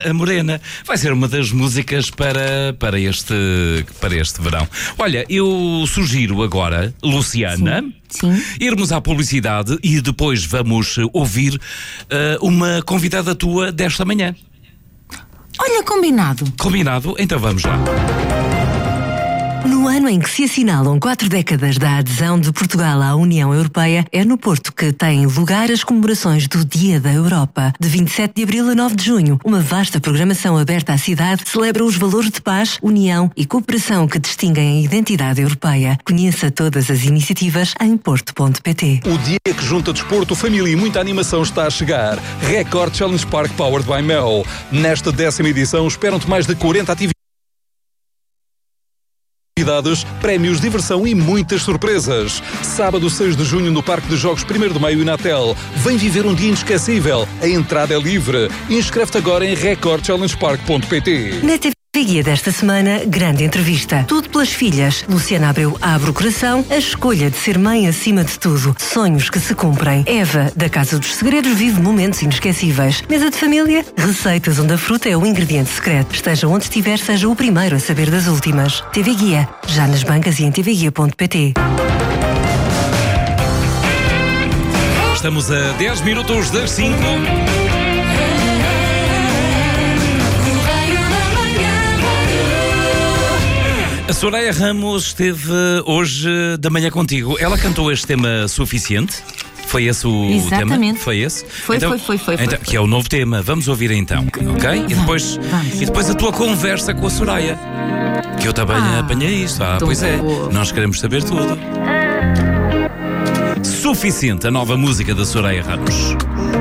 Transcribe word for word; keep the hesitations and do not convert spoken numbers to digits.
A Morena vai ser uma das músicas para, para, este, para este verão. Olha, eu sugiro agora, Luciana, sim, sim. irmos à publicidade e depois vamos ouvir uh, uma convidada tua desta manhã. Olha, combinado. Combinado? Então vamos lá. No ano em que se assinalam quatro décadas da adesão de Portugal à União Europeia, é no Porto que têm lugar as comemorações do Dia da Europa. De vinte e sete de abril a nove de junho, uma vasta programação aberta à cidade celebra os valores de paz, união e cooperação que distinguem a identidade europeia. Conheça todas as iniciativas em porto ponto pt. O dia que junta desporto, família e muita animação está a chegar. Record Challenge Park Powered by Mel. Nesta décima edição esperam-te mais de quarenta atividades. Prémios, diversão e muitas surpresas. Sábado seis de junho no Parque de Jogos primeiro de Maio e Natel. Vem viver um dia inesquecível. A entrada é livre. Inscreve-te agora em record challenge park ponto pt. Na T V Guia desta semana, grande entrevista. Tudo pelas filhas. Luciana Abreu abre o coração. A escolha de ser mãe acima de tudo. Sonhos que se cumprem. Eva, da Casa dos Segredos, vive momentos inesquecíveis. Mesa de família. Receitas onde a fruta é o ingrediente secreto. Esteja onde estiver, seja o primeiro a saber das últimas. T V Guia. Já nas bancas e em t v guia ponto pt. Estamos a dez minutos das cinco. A Soraya Ramos esteve hoje da manhã contigo. Ela cantou este tema Suficiente? Foi esse o Exatamente. tema? Foi esse? Foi, então, foi, foi, foi, então, foi. Que é o novo tema. Vamos ouvir então, ok? E depois, vamos. e depois a tua conversa com a Soraya. Que eu também Ah, apanhei isto. Ah, tão pois é. boa. Nós queremos saber tudo. Suficiente, a nova música da Soraya Ramos.